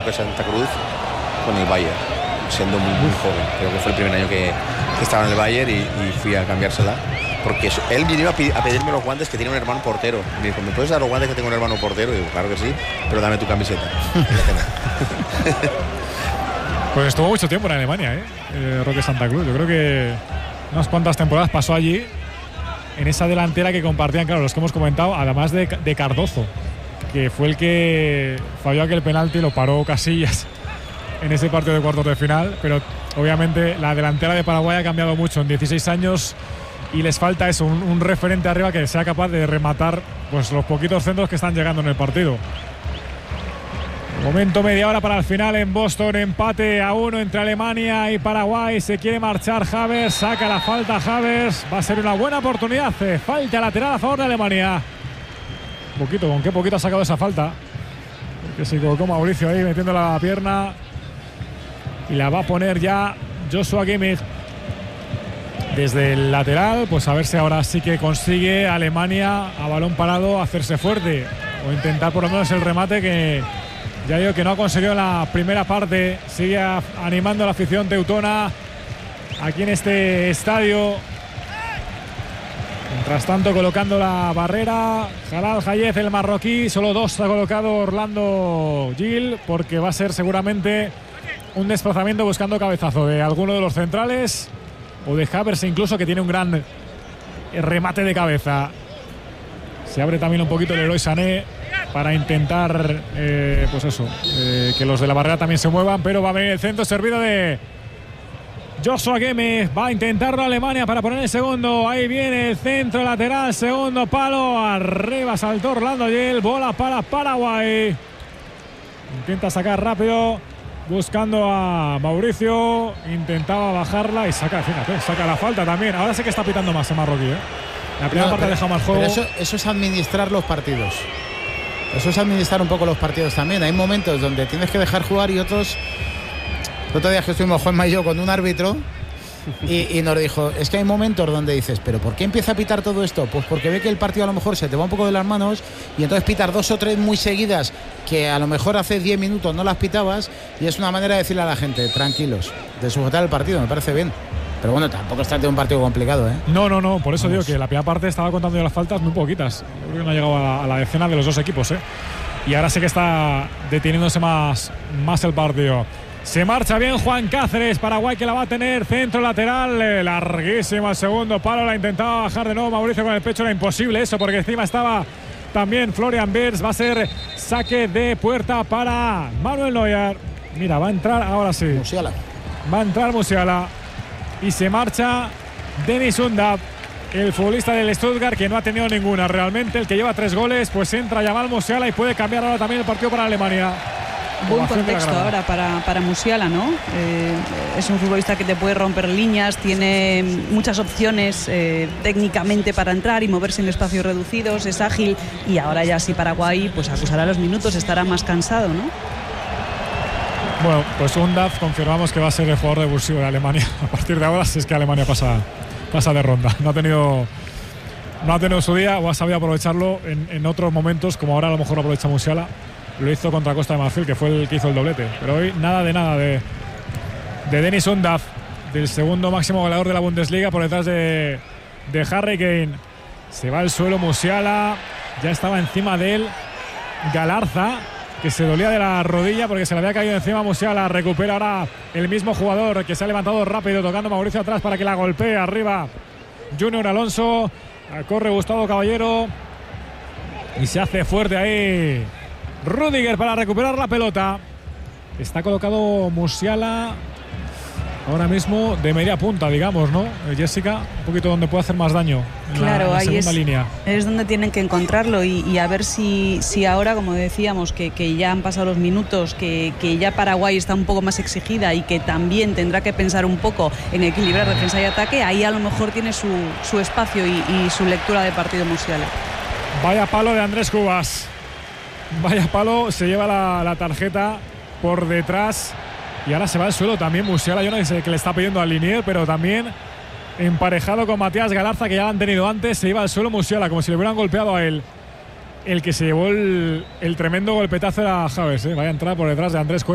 Roque Santa Cruz con el Bayern, siendo muy joven. Creo que fue el primer año que estaba en el Bayern y fui a cambiársela. Porque él vino a pedirme los guantes, que tiene un hermano portero. Me dijo, ¿me puedes dar los guantes que tengo un hermano portero? Y digo, claro que sí, pero dame tu camiseta. Pues estuvo mucho tiempo en Alemania, Roque Santa Cruz. Yo creo que unas cuantas temporadas pasó allí, en esa delantera que compartían, claro, los que hemos comentado, además de Cardozo, que fue el que falló aquel penalti, lo paró Casillas en ese partido de cuartos de final. Pero obviamente la delantera de Paraguay ha cambiado mucho en 16 años y les falta eso, un referente arriba que sea capaz de rematar pues los poquitos centros que están llegando en el partido. Momento, media hora para el final en Boston, empate a 1 entre Alemania y Paraguay. Se quiere marchar Havertz, saca la falta Havertz, va a ser una buena oportunidad. Falta lateral a favor de Alemania. ¿Con qué poquito ha sacado esa falta? Porque se colocó Mauricio ahí metiendo la pierna y la va a poner ya Joshua Kimmich desde el lateral. Pues a ver si ahora sí que consigue Alemania a balón parado hacerse fuerte o intentar por lo menos el remate, que ya digo que no ha conseguido en la primera parte. Sigue animando a la afición teutona aquí en este estadio. Mientras tanto, colocando la barrera Jalal Hayez, el marroquí. Solo 2 ha colocado Orlando Gil, porque va a ser seguramente un desplazamiento buscando cabezazo de alguno de los centrales o de Havertz incluso, que tiene un gran remate de cabeza. Se abre también un poquito el Leroy Sané para intentar pues eso, que los de la barrera también se muevan, pero va a venir el centro servido de Joshua Kimmich. Va a intentarlo Alemania para poner el segundo. Ahí viene el centro lateral, segundo palo, arriba saltó Orlando Gil, bola para Paraguay. Intenta sacar rápido buscando a Mauricio, intentaba bajarla y saca, fíjate, saca la falta también. Ahora sí que está pitando más el marroquí, La primera parte ha dejado más juego. Pero eso es administrar los partidos. Eso es administrar un poco los partidos también. Hay momentos donde tienes que dejar jugar y otros. El otro día que estuvimos Juanma y yo con un árbitro y nos dijo, es que hay momentos donde dices, ¿pero por qué empieza a pitar todo esto? Pues porque ve que el partido a lo mejor se te va un poco de las manos y entonces pitas 2 o 3 muy seguidas que a lo mejor hace 10 minutos no las pitabas, y es una manera de decirle a la gente, tranquilos, de sujetar el partido. Me parece bien. Pero bueno, tampoco está de un partido complicado, No, por eso digo que la primera parte estaba contando yo las faltas muy poquitas. Yo creo que no ha llegado a la decena de los dos equipos, Y ahora sí que está deteniéndose más el partido. Se marcha bien Juan Cáceres, Paraguay, que la va a tener, centro lateral, larguísimo el segundo palo, la intentaba bajar de nuevo Mauricio con el pecho, era imposible eso, porque encima estaba también Florian Wirtz. Va a ser saque de puerta para Manuel Neuer. Mira, va a entrar ahora sí. Musiala. Va a entrar Musiala. Y se marcha Denis Undav, el futbolista del Stuttgart, que no ha tenido ninguna realmente, el que lleva 3 goles. Pues entra Jamal Musiala y puede cambiar ahora también el partido para Alemania. Buen contexto ahora para Musiala, ¿no? Es un futbolista que te puede romper líneas, tiene muchas opciones técnicamente para entrar y moverse en espacios reducidos, es ágil, y ahora ya sí Paraguay pues acusará los minutos, estará más cansado, ¿no? Bueno, pues Undav confirmamos que va a ser el jugador revulsivo de Alemania a partir de ahora, si es que Alemania pasa de ronda. No ha tenido su día, o ha sabido aprovecharlo en otros momentos, como ahora a lo mejor aprovecha Musiala. Lo hizo contra Costa de Marfil, que fue el que hizo el doblete. Pero hoy nada de Denis Undav, del segundo máximo goleador de la Bundesliga, por detrás de Harry Kane. Se va al suelo Musiala, ya estaba encima de él Galarza, que se dolía de la rodilla porque se le había caído encima. Musiala recupera ahora el mismo jugador, que se ha levantado rápido, tocando Mauricio atrás para que la golpee arriba Junior Alonso. Corre Gustavo Caballero y se hace fuerte ahí Rüdiger para recuperar la pelota. Está colocado Musiala ahora mismo de media punta, digamos, ¿no? Jessica, un poquito donde puede hacer más daño. Claro, la ahí segunda línea. Es donde tienen que encontrarlo y a ver si ahora, como decíamos, que ya han pasado los minutos, que ya Paraguay está un poco más exigida y que también tendrá que pensar un poco en equilibrar defensa y ataque, ahí a lo mejor tiene su espacio y su lectura de partido Musiala. Vaya palo de Andrés Cubas. Vaya palo, se lleva la tarjeta por detrás. Y ahora se va al suelo también Musiala. Yo no sé qué le está pidiendo al Linier, pero también emparejado con Matías Galarza, que ya lo han tenido antes. Se iba al suelo Musiala, como si le hubieran golpeado a él. El que se llevó el tremendo golpetazo era Havertz, Vaya entrada por detrás de Andrés Cuevas.